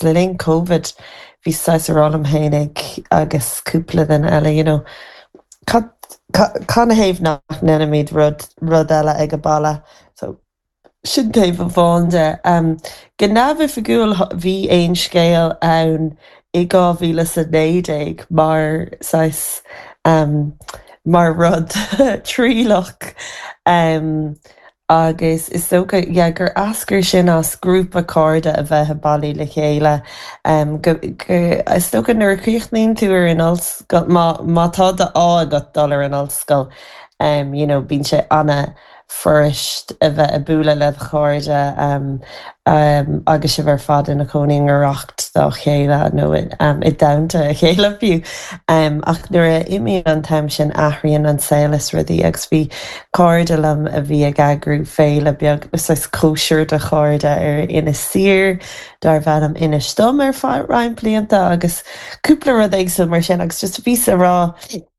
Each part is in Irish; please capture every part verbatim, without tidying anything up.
le linn COVID bhí sais arrálam hénig agus cúpla den eile, you know, Can héh nach nenimid rud rud eile ag go balla, so sin taobh a bháinde. Um, Gnábh fiúil bhí éon scéal ann i gá mhíle sa néideag mar sais um, mar rud trílach um, agus is socha yeah, gur ascar sin as grúpa códa a bheith bailí le chéile. Um, go, go, is socha nuair chríochnaíonn tú ar an ollscoil má mátá de á agat dul ar an ollscoil. Um, you know, bíonn sé anna first a bheith a búla le cháirde um, um, agus sé bhar fad ina choning arracht dá chéile nó um, i damta a chéile fiú. Um, ach nuair a imí an taim sin aithríonn an saolas rudaí agus bhí cáirdelam a bhí a gagrú féile beag is cóisiir de cháirde ar ina sir dar bheanam ina stom ar fá raim blianta agus cúpla rud éagsúil mar sin agus just ví a rá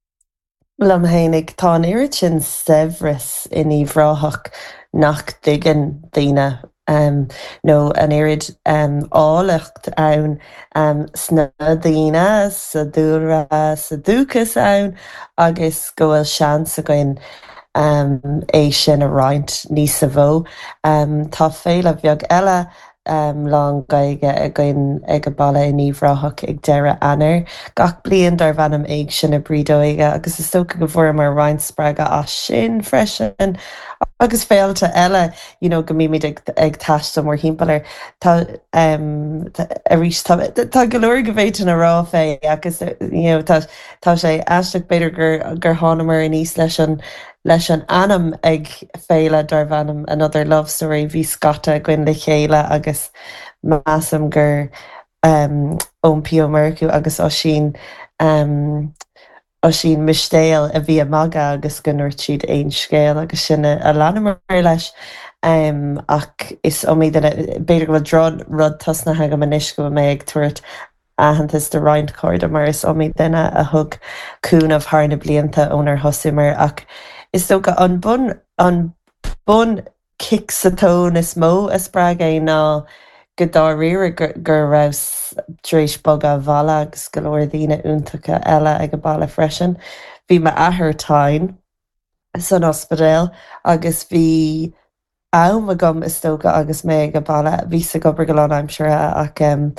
Lam hénig tá an iiri sin Severus in íomhráthach nach digan daoine um, nó an irid um, álacht ann um, sna daoine sa dúra sa dúchas ann agus go bhfuil seans a goin um, é sin a roint níos sa bhó. Um, tá féile bheag eile Um, lá gaige a gin ag go balla in íomhráthach ag deire anar. Gach blion dar bhanam ag sin a brídóige agus is socha go bhfuair mar roint spreaga as sin freisin agus féalta eile, you know, go míimiid ag, ag taistam mar hímpalir tá um, a rís tá go leir go bhéit a rá fé agus you know, tá, tá sé eisteach beidir gur gur tháinamar in níos leis an leis an anam ag féile dar bhanam another love story bhí scata gin le chéile agus másam gur um, ómpío Mercú agus ó sin um, ó sin mistéal a bhí maga agus gunnar siad éon scéal agus sinna a leanamar leis um, ach is óméid beidir go rud rud tasnathe go manis go mé ag tuairt ahantas de roint cóirde mar is óméid duine a thug cúnamh thar na blianta ónar thosimar ach is socha an bun an bun kick sa tón is mó a sppraag é ná go dá riire gur raibh tréis bog a bhela agus go leir daoine úntacha eile ag go balla freisin. Bhí me athairtáin san ospidéal agus bhí am a gom is tócha agus mé ag go balla bhí sa gobar go láin aimsere ach um,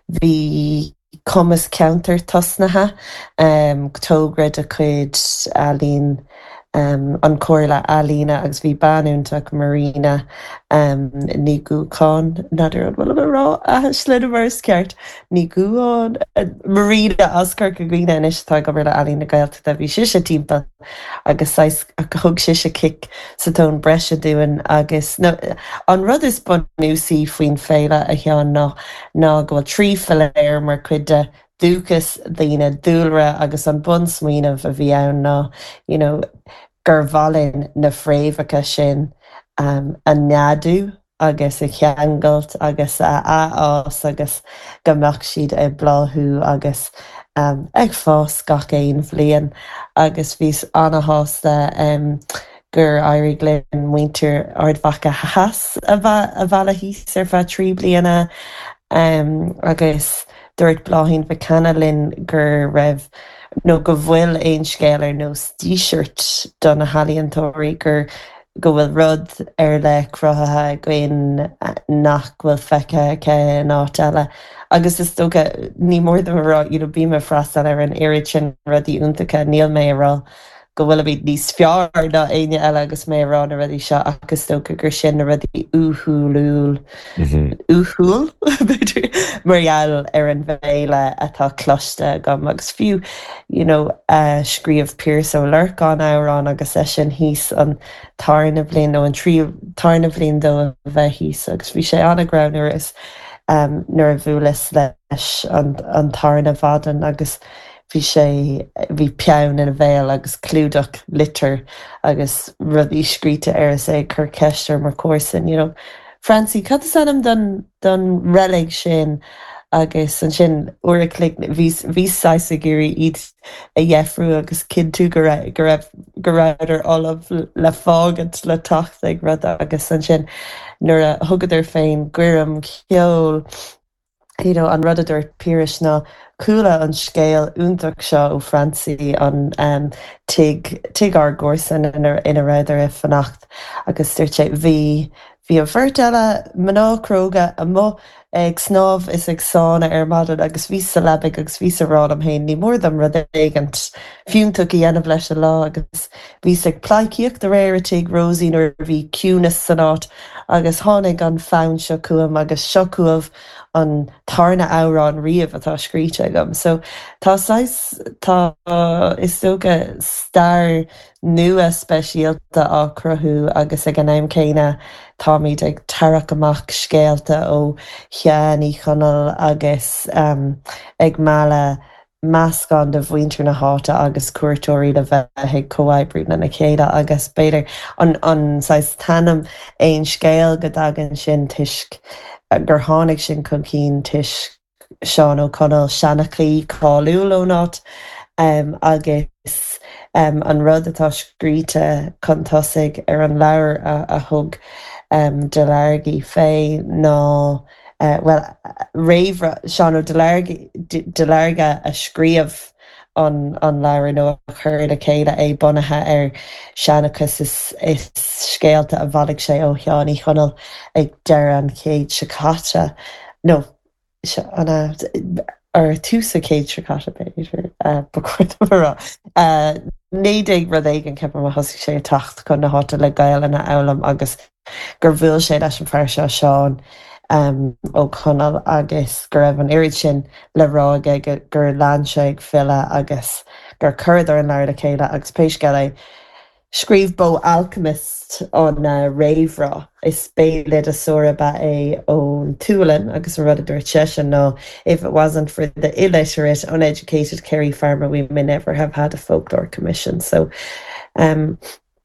bhí commas counter tosnathe um, tógrid a chuid a lín Um, an cóirla alína agus bhí banúntaach Marina um, ní gúáin nadidir an bhfuil rá a slid mar ceart ní gúáin Marina ascar go gghine inis tá go bhfuil alína gailta a bhí si sé timppla agus thug si sé kick sa tón breise dúin agus no, an rud is bun núsaí faoin féile a chean ná ná go bhfuil trí filéir mar chuide dúchas daoine dúlra agus an bun smaoinmh a bhí ann ná, you know, gur bhalinn na fréomhacha sin um, a neadú agus a cheangalt agus a ás agus gomach siad ag bláthú agus um, ag fás gach éon bblion agus bhís anna hásta um, gur airí glynn muintir ardhacha has a bhela híos ar bheith trí bliana um, agus dúirt bláthín bheith canalinn gur raibh nó go bhfuil éon scéalar nó stíseart don na halíontóirí gur go bhfuil rud ar le cruthathe goin nach bhfuil feice ce náit eile. Agus is tócha ní mór do rá you know, bí me freistal ar an éiri sin rudí úntacha níl mé rá go bhfuil a bhí níos fear ná aine eile agus mé rá na rudí seo agus tócha gur sin na rudí úthúlúil úthúil margheall ar an bhéile atá cloiste gom agus fiú you know, uh, scríomh Pierce ó Lurcán árán agus é sin híos an tarna blion nó an trí tarna blion dó a bheith híos agus bhí sé anna grounir is um, nuair a bhualas leis an, an tarna bhadan agus bhí sé bhí peann in a bhéal agus clúdach litir agus rudí scríte ar sé chur ceistir mar cuasan, you know. Francie, cad is anam don, don relig sin agus an sin uair clic bhí sais a gurí iad a dhéifrú agus cin tú go raibh go raibh olamh le fágad le tacht ag rud agus an sin nuair a thugad ar féin cuireann ceol you know, an rud a dúirt Píris ná coola an scéal úntaach seo ó Fransaí an um, tig tig ar gcomharsan ina ina réidir i fannacht agus dúirt sé bhí bhí a bhirt eile mná a mo ag snámh is ag sána ar maidin agus ví sa lebeig agus ví a rá am héin ní mór am rud éigent fiúntaach i dhéanamh leis a lá agus ví ag plaiciíocht de réir tig Rosie nuair bhí cúnas san áit agus tháinig an fán seo cuam agus seo cuamh an tarna árán riamh atá scríte agam. So tá sais tá uh, is soga star nua speisialta á cruthú agus ag an aim céine táid ag tarach amach scéalta ó cheanní chonal agus um, ag mála meascán de bhaintear na háta agus cuairtóirí le bheith ag comhaibbrú na na chéile agus beidir an an sais tanam éon scéal go dagan sin tuisc gur tháinig sin chun cín tuisc Seán O'Connell seanachí cáiliúil ó nát um, agus um, an rud atá scríte chun tosaigh ar an leabhar a, a thug um, de Largy fé ná uh, well réimhre Seán ó de Largy de Larga a scríamh an an leabhar nó a chur a chéile é bunathe ar seanachas is, is scéalta a bhalig sé ó Cheanní Chonal ag dear an céad sicáte nó anna ar túsa céad sicáte beidir ba chuirta marrá. Nédig rud éig an ceapar thosaigh sé tacht chun na háta le gaile na elam agus gur bhfuil sé leis an fear seo Seán um, ó Conal agus gur raibh an irid sin le ráige gur lean sé ag fila agus gur chuirdar an leir le chéile agus péis geile scríomh Bo Alchemist an uh, réimhrá is béilid a sora ba é ón túlan agus an rud a dúirt sin no, if it wasn't for the illiterate, uneducated Kerry farmer, we may never have had a folklore commission. So um,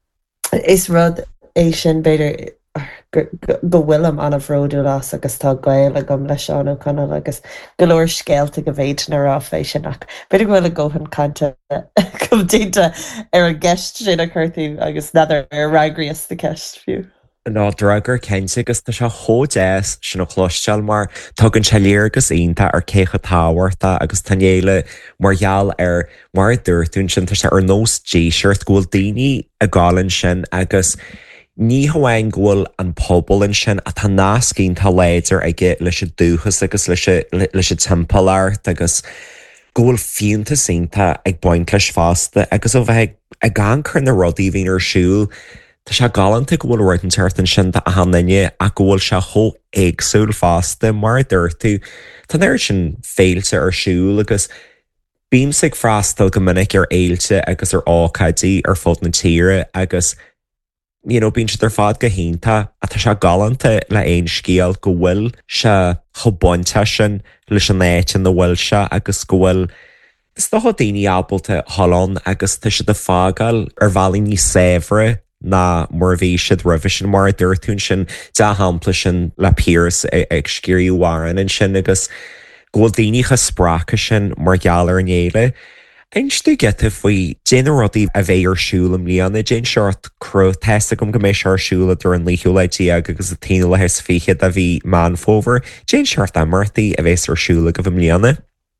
is rud é sin beidir go bhfuilm an a bhródú las agus tá gail a gom leis Seán O'Connell agus golóir scéalta go bhéid na rá fééis sinach. Beidir bhfuil a ggóhann cante chum dínta ar a gceist sin a chuirtaí agus nadidir ar ragraíos de ceist fiú. ná dragur céinte agus tá se thódéas sin ó chlosisteil mar tugann se léir agus aonanta ar cécha táhairta agus tanéile margheall ar mar dúirtún sin tá se ar nós déisiart ghfuil daoine a gálann sin agus ní hamhain ghfuil an pobl in sin a tá nás cín tá léidir aige leis dúchas agus leis timpplaart agus ghfuil fiúnta sínta ag baint leis fásta agus ó bheith ag gan chur na rudaí bhíon ar siúil Tá se galanta go bhfuil roiint an teirtain sin a hanine a ghfuil se thó éagsúil fásta mar dúirtú Tá ir sin féilte ar siúil agus bíam sig freastal go minic ar éilte agus ar ácaidí ar fót na tíre agus you know, bín si ar fád go hénta a tá se galanta le éon scéal go bhfuil se chobainte sin leis an éitin na bhfuil se agus go bhfuil Is do daoine ábalta Holland agus tá si de fágal ar bhelaí ní séhre na mar bhí siad revision mar dúirtún sin de hampla sin le Piers ag scíirú warin in sin agus ghfuil daoine chu sprácha sin mar geallar an éile. Einstú geta faoi déana rudaí a bheith ar siúlam líana Jane seart cru testa gom go mééis ar siúla ar an líúlaidí agus a tí le heis fichiad a bhí man fóver. Jane seart a martaí a bheits ar siúla go bh líana.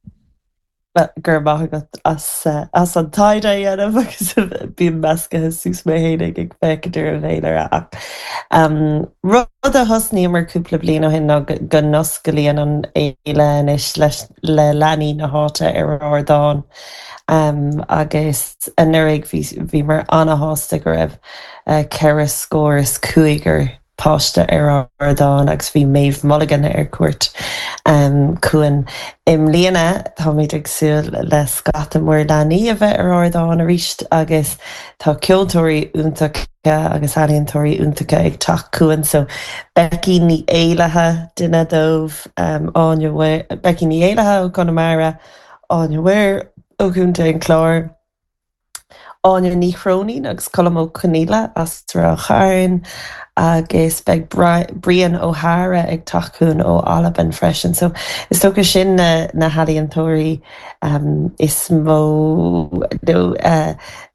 gur maithagat as uh, as an taide dhéanamh agus bíon measca sús mé héananig ag feiceadú an éile ach. Um, rud a thosnaí mar cúpla bliana ó hin ná go nos go líon an éile is leis le leanaí na háta ar Ardáin. Um, agus an nurig bhí mar anna hásta go raibh uh, ceithre scóras cuaigur páiste ar Ardáin agus bhí méomh mulligan ar cuairt um, cuan im líana tá muid ag súil le scata mór leanaí a bheith ar Ardáin a ríist agus tá ceoltóirí úntacha agus aíontóirí úntacha ag teach cuan so Becky ní éilethe duine dómh um, Becky ní éilethe ó Connemara áine bhuir ó chunta an chlár áine ní chróní agus colm ó Coníla as ra charin agus beag Brian O'Hara ag tachún ó Alban freisin. So is tócha sin na, na halíontóirí um, is mó no, uh,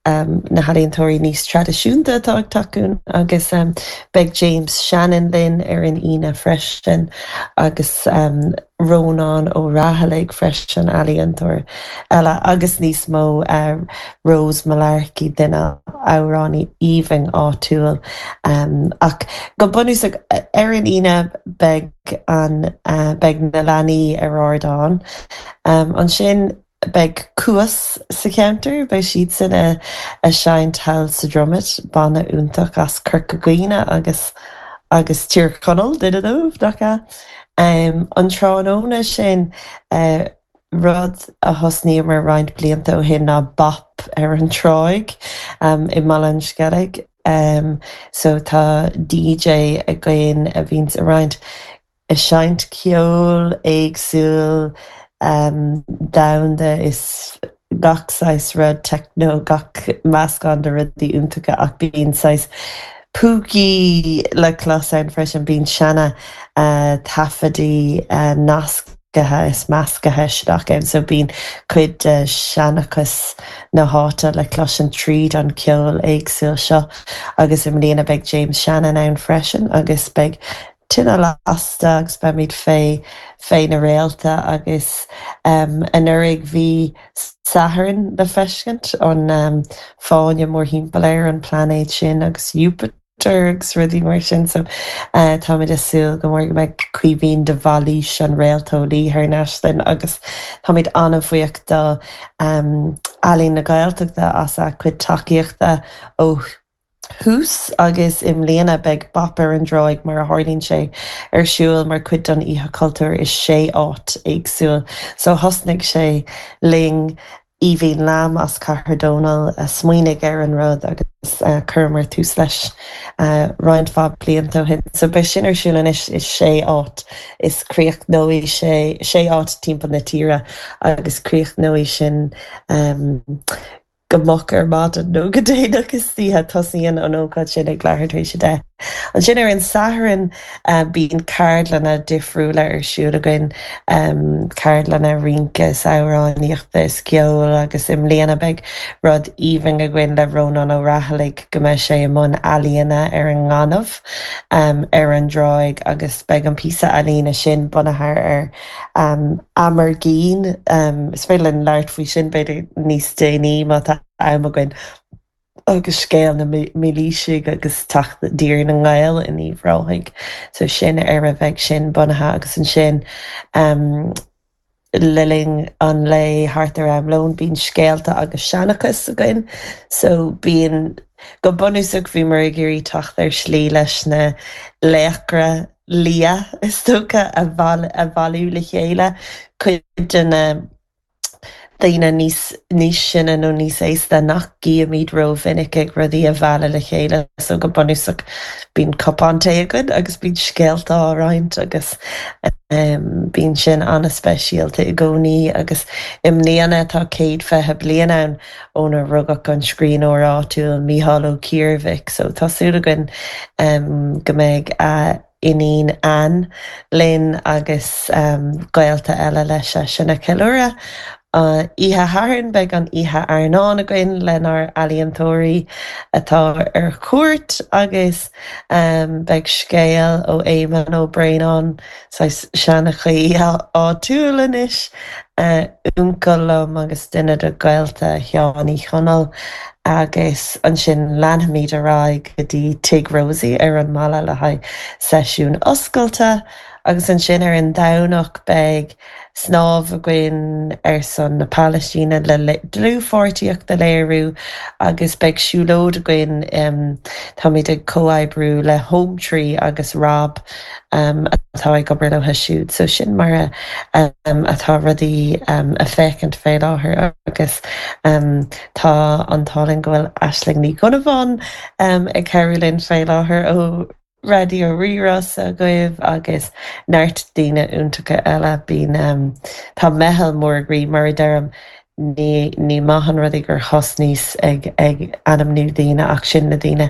um, na halíontóirí níos tradiisiúnta atá ag takeún agus um, beag James Shannon linn ar an ina freisin agus um, Rónán ó Rathaigh freisin alíontóir eile agus níos mó uh, Rose Malarkey duine áránní even áitiúil um, ach go bunús ar an ina beag an uh, beag na leanaí ar ardán um, an sin beag cuas sa counter bei siad sin a, a sein tal sa drummet banna úntaach as Kirk Gaoine agus agus tír conal duine dómh dacha um, an tránóna sin uh, rud a thosníomh mar roiint blianta ó hin ná bap ar an tráig um, i Malin Skellig um, so tá D J a gcuin a bhíns a roiint a seint ceol éagsúil um, damhanda is gach sais rud techno gach meascán de rudí úntacha ach bíonn sais púcaí le chlósáin freisin bíonn seanna uh, tafadaí uh, nascathe is meascathe siach an so bíonn cuid uh, seanachas na háta le closin tríd an ceol éagsúil seo agus im líana beag James Shannon ann freisin agus beag Tine lasta agus be míid fé fé na réalta agus um, an urig bhí saharan le feiscint an um, fáinne mór hímpaléir an planéid sin agus Jupiter agus rudí mar sin so uh, tá mid asúil go mór me cuihín de bhalís an réaltóí ar neslin agus tá mid anna bhuiocht do um, alín na gailteachta as a chuid takeíochta ó hús agus im léana beag bapar an droig mar a hálíonn sé ar siúil mar cuid an ihe cultúr is sé áit éagsúil so thosnig sé ling Evie Lam as Cahar Donal a smuoinnig ar an rud agus uh, chumar tús leis uh, roiint fab blianta hin so be sin ar siúlan is, is sé áit is críoch nóí sé sé áit timp na tíre agus críoch nóí sin um, gomach ar mad an nó go déad agus títhe tosaíonn an ócáid sin ag leithirtaréis sé de. An sin ar an saharan uh, bíon cardlanna difriúla ar siúla goin um, cardlanna rinca saoráníochta is ceol agus im léana beag rud even a gcuin le Rónán ó Rathaigh go mbeidh sé am món alíonna ar an nganamh um, ar an droig agus beag an písa alína sin bunathar ar um, amar gín um, is féile an leart faoi sin beidir níos déanaí má tá am a gcuin agus scéal na milíisiigh agus dír na ngáil in íomhráigh so sin ar a bheith sin bunathe agus an sin um, liling an lei hartar am lón bíon scéalta agus seanachas a gin so bíon go bunúsach bhí mar gurí tacht ar slí leis na léachra lia is tócha a bhvalú le chéile chuid den daoine níos níos sinna nó níos éasta nach gí míad ro vinnic ag rudí a bhela le chéile so go bunúsach bíon copánta agad agus bíon scéalta áráint agus um, bíon sin anna speisialta i gcónaí agus im líana tá céad fethe blian ann óna rugach an scrín ó áitiúil Mícheál Ó Ciarmhaigh so tásúla gon um, go mbeidh a inín an linn agus um, gailta eile leis sinna ceúra Uh, ihe haran beag an ihe arnán a gin lenar alíontóirí atá ar cuairt agus um, beag scéal ó éimean ó Brainán seannachaí áitiúlanis uh, úncalm agus duine de gailta cheánaí chonal agus an sin leanhamíd ará go dtí Tig Rosie ar an mala le haid seisiún oscailta agus an sin ar an damhnach beag snámh a gcuin ar san na Palestína le dlúfáirtíocht de léirú agus beag siúlód a gcuin um, tá muid ag comhaidbrú le Home Tree agus Rob um, atá ag gobar le siúd so sin mar a, um, atá rudí um, a fécint fé láthair agus um, tá antálinn gohfuil Aisling ní Gunavon um, ag ceirlinn fé láthair ó Radio Riras a goibh agus neart daoine úntacha eile bín um, tá mehel mór agrí mar dearm ní, ní maithan rudí gur chosníos ag, ag anamnú daoine ach sin na daoine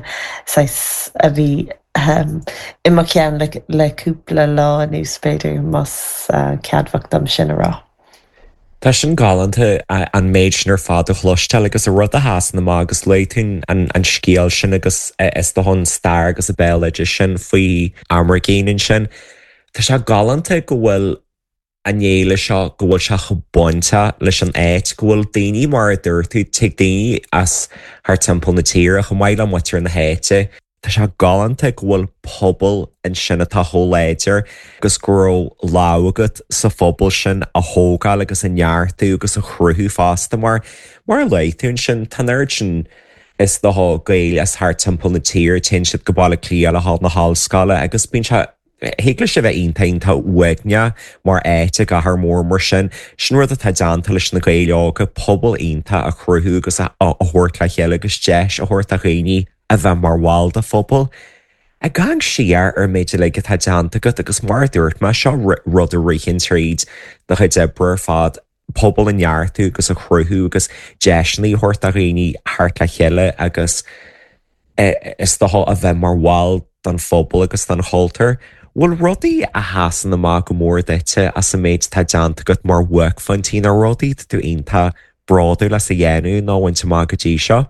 a bhí um, imime ceann le, le cúpla lá níos féidir mas uh, ceadmhacht am sin ará. Tá sin galanta an méid sin ar fád a chluiste agus a rud a háas na agus leitún an scéal sin agus is do hon stair agus a béileidir sin faoi amar géanaan sin. Tá se galanta go bhfuil anéile seo go bhfuil se go buinte leis an éit go bhfuil daoine mar a dúirtú te daoine as th timp na tíir a go maiile an muir na héite. Tá se galanta go bhfuil pobl in sinna tá thóléidir agus guró lágad sa phobal sin a thógáil agus in neartú agus a chruthú fásta mar mar leitún sin tanar sin is do gail as th timp na tíir te siad go bála clíal a há na hallscala agus bíon se hégle se bheith ontain tá uine mar éite a th mór mar sin sin rud a tá deanta leis na gaile pobl onanta a chruthú agus a thuirt le chéile agus deis a thuirt a réí a bheith mar bháil a phobal. A gang siar ar méidir le go tá deanta go agus mar dúirt me seo rud a richen tríd na chu de bur fád pobl in neartú agus a chruthú agus deisnaí thuirt a réí thart le chéile agus is do a bheith mar bháil don phobal agus don holtar. Bhfuil rudaí a háasan na má go mór deite as sa méid tá deanta go mar bhuic fantí a rudaí tú onanta braú le sa dhéanú ná bhainte má go dtí seo.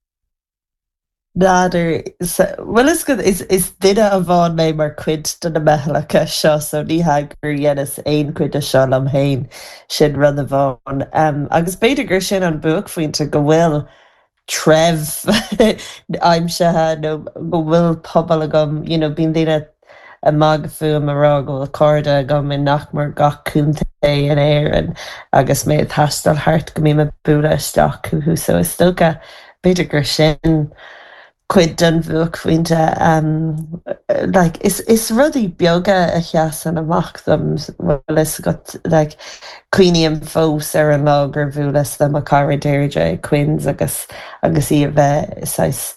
Nadidir well is good is is duine a bháin mé mar cuid don na methalacha seo so ní ha gur dhéanas aon cuid a seo am hain sin rud a bháin. Um, agus beidir gur sin an buach faointe go bhfuil tref aimimse nó go bhfuil pobl a gom you know, bíon duine a mag fu marrá go bhfuil corda gom in nach mar gachúnta in éir an agus mé tastal hart go mí me búla isteach chuú so is stocha beidir gur sin cuid den bhuach faointe um, like, is, is rudí beaga a cheasan amach dom bhfuil is got like, cuioineam fós ar an lá gur bhualas dem a caradéirde cuins agus agus í a bheith is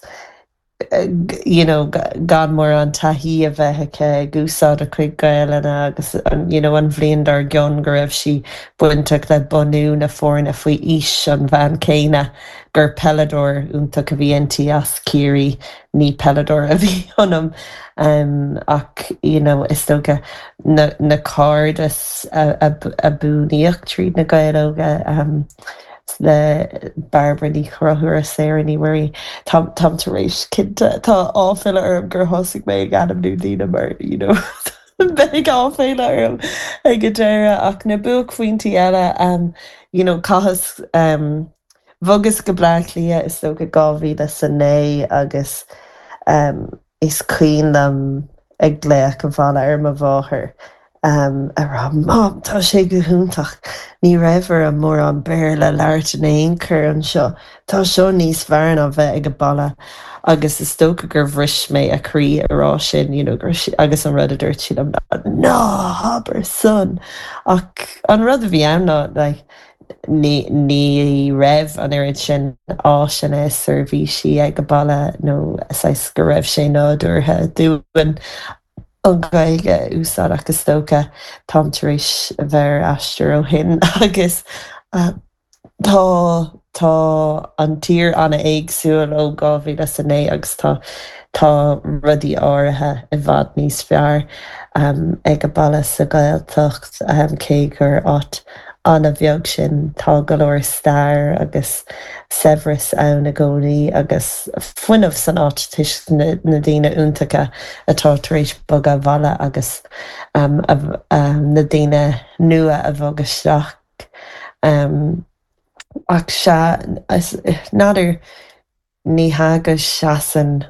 you know, gan mór an taihí a bheithe gúsáid a chuig gailena agus you know, an bhlion dar gion go raibh si buintach le bonú na fórna faoi is an bhean céine gur pelador únta go bhíonntí as círí ní pelador a bhí honam um, ach you know, is tóga na, na cardas a, a, a búníocht tríd na gailóga um, le Barbara ní chrothúir a séir ní bhfuirí tam tar éis cinnte tá áfeile arm gur thosaigh mé ganam nú dína mar you know beig áfeile arm ag go déire ach na buach faointí eile um, you know, cahas um, bhugus go blaach lia is so go gáhíle san né agus um, is cuioin am ag léach an bhála ar a bmháthair. Um, a ra mam tá sé go húntaach ní raibhar an mór an béir le leart in éon chur an seo tá seo níos fearn a bheith ag go balla agus is tóca gur bhris mé a chrí ará sin you know, agus an rud a dúirt siad am ná habair son ach an rud a bhí am ná like, ní, ní raibh an irid sin á sin é servíisi ag go balla nó sais go raibh sé nádúrtha dúin an gaige úsá agus tóca tamtaréis bheith astar ó hin agus uh, tá tá an tír anna éagsúil ó gábhíle san é agus tá tá rudí áirithe i bhfad níos fearr um, ag go balla sa gailteacht um, cé gur áit anna bheag sin tá go leir stair agus Severus ann na gcónaí agus fuinmh san áit tuis na, na daoine úntacha atá tar éis bog a bhalla agus um, a, um, na daoine nua a bhag isteach. Um, ach se nadidir ní hagas seasan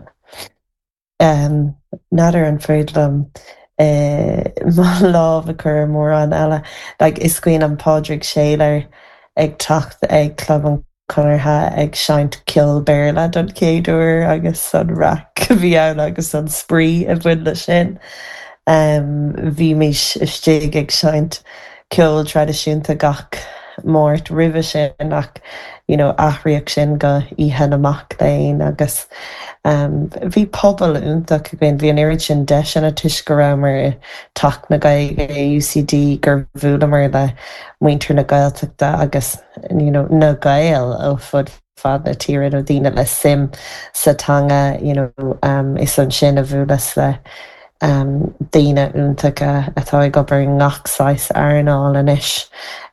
um, nadidir an féadlam Uh, má láh a chur mór an eile like, is cuioin an Pádraig Shaler ag tacht ag club an chunartha ag seint kill béirla don céadúir agus an rac bhí ann agus an sprí a bhuiin le sin um, bhí mís istíigh ag seint kill tradiisiúnta gach mórt ribh sin ach you know, athraíoch sin go ihe amach léin agus Um, bhí pobl úntaach ben bhí an irid sin de sin a tuis go ra mar tach na gaige U C D gur bhúla mar le muintir na gailteachta agus you know, na gail ó fud fad na tíad ó dtíine le sim satanga you know, um, is an sin a bhúlas le um, daoine úntacha atá go bar ngachsáis airnáil inis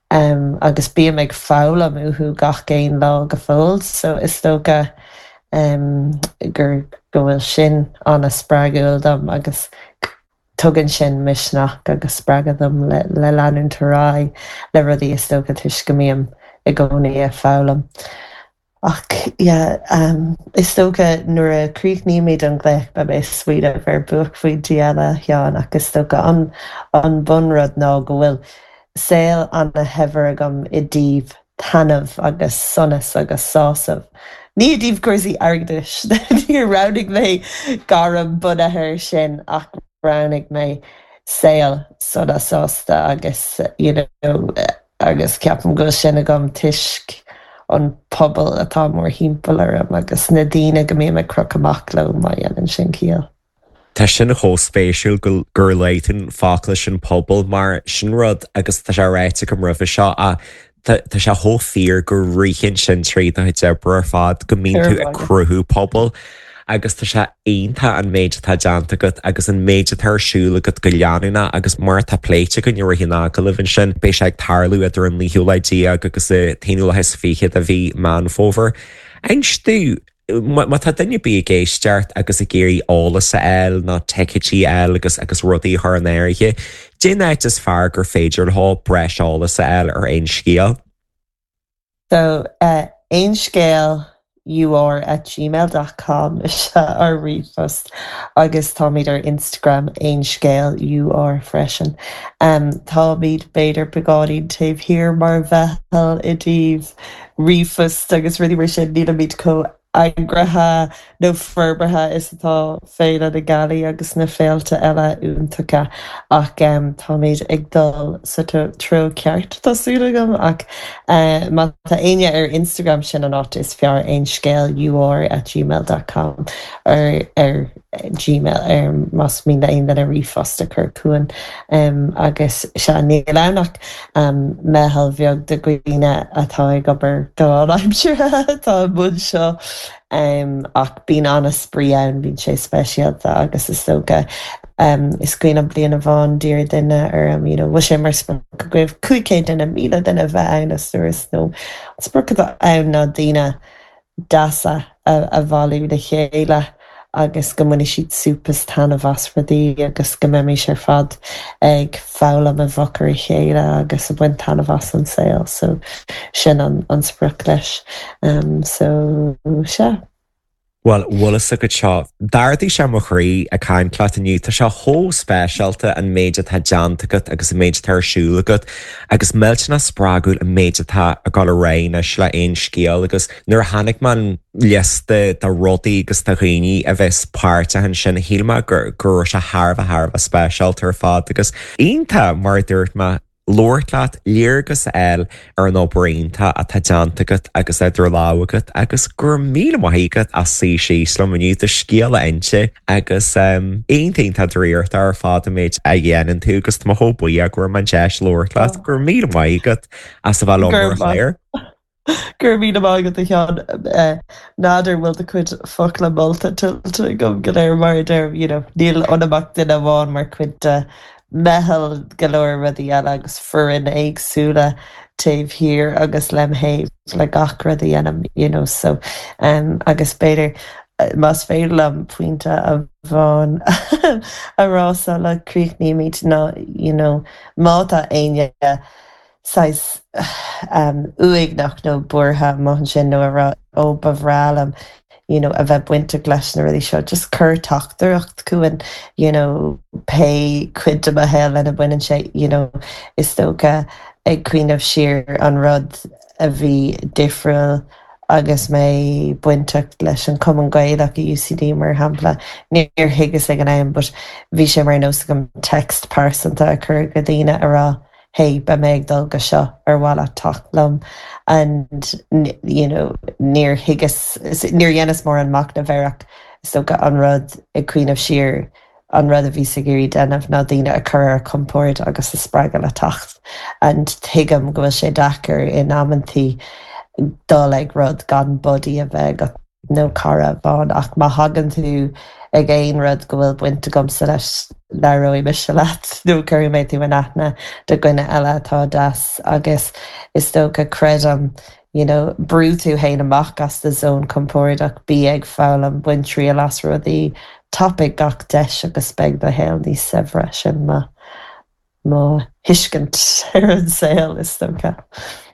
um, agus bí meid fála múthú gach céin lá go fóil, so is tóga um, gur go bhfuil sin anna sppraúil dom agus tugann sin misneach agus spragadm le, le leanún tarrá le rudí is tóga tuis go míam i gcónaí a fálam. Ach, yeah, um, is tóga nuair a críochníimiid an gléich ba bé suide bhar buach faoi diaile teán agus tóga an, an bunrad ná go bhfuil saoil anna hebhar agam i dtíobh tanmh agus sonas agus sásamh. Ní a dtíobh cuasaí airgdais, ní ranig mé garam bunathir sin ach ranig mé saoil sonas sásta agus, you know, agus ceapan go sin agam tuisc an pobl atá mór hímpalar agus na daoine go mé me croc amach le mai an sin cíal. Tá sin hóspéisiúil gur leitin fácla sin pobl mar sin rud agus tá sé réite go mrih seo a tá sé thó fír gur ricinn sin tríd a debre ar fad go mín tú a cruthú pobl agus tá sé aonanta an méid tá deanta go agus an méid tarsúla go go leanúna agus mar tá pléite go nuair hinná go lehn sin bé sé ag tarlú idir an líhiúlaidí agus taú hes fichiad a bhí man fóver. Ein stú má tá duine bí géisteart agus a géirí álas sa eil ná teicetí eil agus agus rudaí th an éirithe. Déanaid is fear gur féidir leth breis álas sa eil ar aon scéal? So, uh, aon scéal you are at gmail dot com is ar rifust agus tá míad ar Instagram aon scéal you are freisin. Um, tá míad beidir beáín taobh hir mar bheitheal i dtíobh rifust agus ruí mar sin níla míad có agratha nó forbethe is atá féile na galí agus na féalta eile úntacha ach um, tá méid ag dul sa tro ceart tásúlagam ach uh, má tá aine ar Instagram sin an áit is fear aon scéal you are at gmail dot com ar ar Gmail ar más mí aon den a rifasta chur cuan um, agus se ní lenach um, mehall bheag de gwine atá ag gobar dá aimsúre tá bud seo um, ach bín anna sprí ann bín sé speisialta agus is tóga um, is cuioine bliana a bháin dír duine ar um, you know, bhil sé mar spru goibh cuicé duna míle duna bheith ann as tuaras nó sprucha ann ná daoine dasa a, a bháú de chéile agus go muna siad súpas tanna bhas rudaí agus go mé sé fad ag fála a bhacar chéile agus a buin tanna bhas an saoil, so sin an, an spruch leis. Um, so se. Well, bhlas a go seo d'ardaí sé mo chraí a caiimplaat aniu tá se thó spéisialta an méide tá deantagat agus méid tarsúlagat agus méilte na sprágúil a méide tá a gáil réine le aon scéal agus nuair hanig man liasta de rudaí agus tá rií a bheits páirte an sin hílma gur gur se tharbh a tharbh a spéisialta ar fád agus aonanta mar dúirt me Lordlaat léargus eil ar an óbraonnta a tá deantagat agus idir láhagat agus gur míle maithaígad a sí síos le maniu de scéala ainte agus aontainnta dríirt ar fád a méid a dhéanaan tú agus tá thópaí a gur man deis Lordlaat gur míle maithaígad as sa bhil ómar léir. Gur mí agad a chean náidir bhfuil de chuid foc le molta tiltte gom go léir mar idir níl onamach duine bháin mar chuid mehel galoir rudí eile agus furin éagsúla taobh hir agus lemhéh le gach rudí enam, you know, so um, agus beidir uh, más féidir am puinte a bháin arása le críochníimiid ná, you know, máta aine sais um, uig nach nó bortha má sin nó ará ó bhrálam, you know, a bheith buinte gleis na ruí seo, just cur tachtaracht cuain, you know, pe cuid am a hell in a buinean sé, you know, is tóga ag cuioineh siar an rud a bhí difriúil agus mé buinte leis an Cumann Gaelach i U C D mar hampla níor higus ag an aim, but bhí sé mar nó gom text pásanta a chur go dtíine ará hey, ba méid dul go seo ar bhla tachlam and, you know, near higus, near dhéanas mór an mac na bheirech, so go an rud i cuioineh siar an rud a bhí sa géirí denmh ná daoine a chur ar compórt agus a spreagal a tacht. And tuigim go bhfuil sé dachar in ammantí dul ag rud gan budí a bheith nó cara bháin ach má hagan tú ag éon rud go bhfuil buinte gomsa leis leróí me se leat nó chuir méid tú nachna do gine eile atá das agus is tó go credum you know, brú tú héin amach as de zón compórach bí ag fáil an buin trí las rudí topic gach deis agus speg do héil ní sefre sin má má hiiscint ar an saoil is tócha.